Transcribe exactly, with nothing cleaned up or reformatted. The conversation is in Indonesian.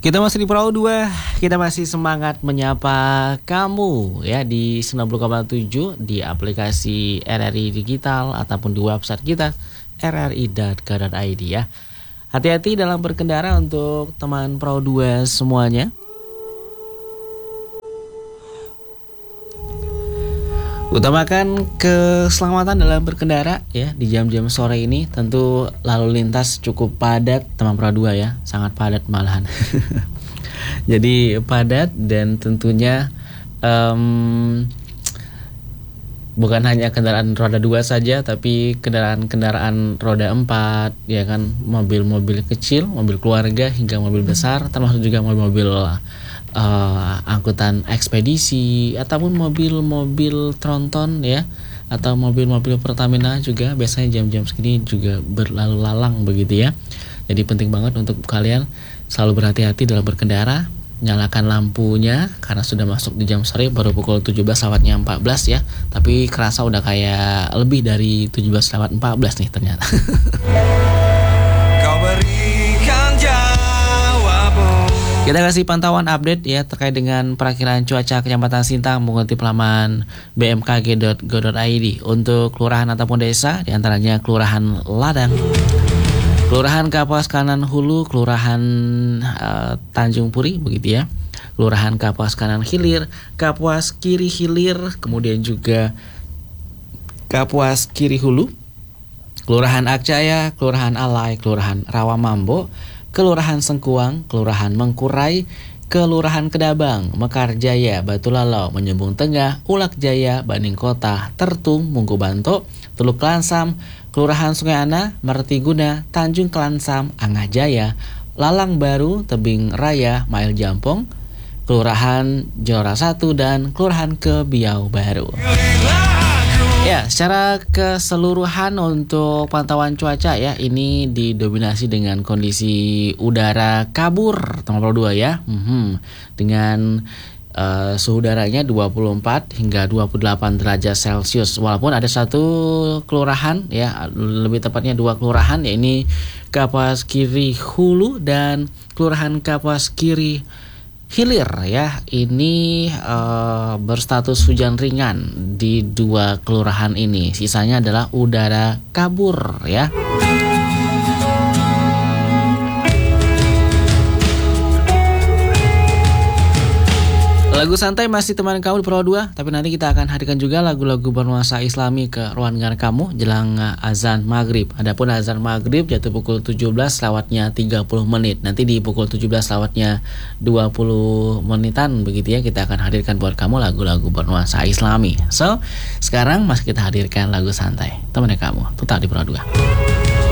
Kita masih di Perahu dua, kita masih semangat menyapa kamu ya di sembilan puluh koma tujuh di aplikasi R R I Digital ataupun di website kita r r i dot co dot i d ya. Hati-hati dalam berkendara untuk teman Perahu dua semuanya. Utamakan keselamatan dalam berkendara ya di jam-jam sore ini. Tentu lalu lintas cukup padat teman Perahu dua ya, sangat padat malahan. Jadi padat dan tentunya um, bukan hanya kendaraan roda dua saja, tapi kendaraan-kendaraan roda empat ya kan, mobil-mobil kecil, mobil keluarga hingga mobil besar, termasuk juga mobil-mobil Uh, angkutan ekspedisi ataupun mobil-mobil tronton ya, atau mobil-mobil Pertamina juga biasanya jam-jam segini juga berlalu lalang begitu ya. Jadi penting banget untuk kalian selalu berhati-hati dalam berkendara. Nyalakan lampunya karena sudah masuk di jam sore, baru pukul tujuh belas lewatnya empat belas ya. Tapi kerasa udah kayak lebih dari tujuh belas lewat empat belas nih ternyata. Kau berikan jawaban. Kita kasih pantauan update ya terkait dengan perakiran cuaca Kecamatan Sintang mengutip laman b m k g dot go dot i d. Untuk kelurahan ataupun desa diantaranya Kelurahan Ladang, Kelurahan Kapuas Kanan Hulu, Kelurahan uh, Tanjung Puri begitu ya, Kelurahan Kapuas Kanan Hilir, Kapuas Kiri Hilir, kemudian juga Kapuas Kiri Hulu, Kelurahan Akjaya, Kelurahan Alai, Kelurahan Rawamambo, Kelurahan Sengkuang, Kelurahan Mengkurai, Kelurahan Kedabang, Mekar Jaya, Batu Lalau, Menyembung Tengah, Ulak Jaya, Banding Kota, Tertung, Mungku Banto, Teluk Klansam, Kelurahan Sungai Ana, Martiguna, Tanjung Klansam, Angah Jaya, Lalang Baru, Tebing Raya, Mail Jampong, Kelurahan Jora satu, dan Kelurahan Kebiau Baru. Ya, secara keseluruhan untuk pantauan cuaca ya, ini didominasi dengan kondisi udara kabur teman Perahu dua ya, hmm, dengan uh, suhu udaranya dua puluh empat hingga dua puluh delapan derajat Celcius. Walaupun ada satu kelurahan ya, lebih tepatnya dua kelurahan, ya ini Kapuas Kiri Hulu dan Kelurahan Kapuas Kiri Hilir ya, ini uh, berstatus hujan ringan di dua kelurahan ini. Sisanya adalah udara kabur ya. Lagu santai masih teman kamu di Perahu dua, tapi nanti kita akan hadirkan juga lagu-lagu bernuansa Islami ke ruang dengar kamu jelang azan maghrib. Adapun azan maghrib jatuh pukul tujuh belas lewatnya tiga puluh menit. Nanti di pukul tujuh belas lewatnya dua puluh menitan begitu ya, kita akan hadirkan buat kamu lagu-lagu bernuansa Islami. So, sekarang masih kita hadirkan lagu santai teman kamu tetap di Perahu dua.